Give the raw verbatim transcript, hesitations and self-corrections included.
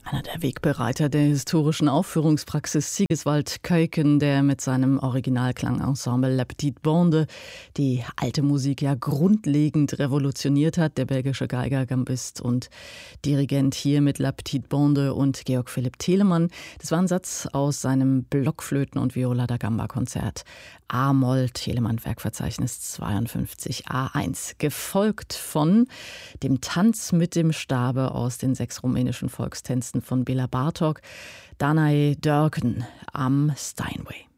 Einer der Wegbereiter der historischen Aufführungspraxis Sigiswald Keuken, der mit seinem Originalklangensemble La Petite Bande die alte Musik ja grundlegend revolutioniert hat. Der belgische Geiger, Gambist und Dirigent hier mit La Petite Bande und Georg Philipp Telemann. Das war ein Satz aus seinem Blockflöten- und Viola da Gamba-Konzert A-Moll, Telemann Werkverzeichnis zweiundfünfzig A eins. Gefolgt von dem Tanz mit dem Stabe aus den sechs rumänischen Volkstänzen von Béla Bartók, Danae Dörken am Steinway.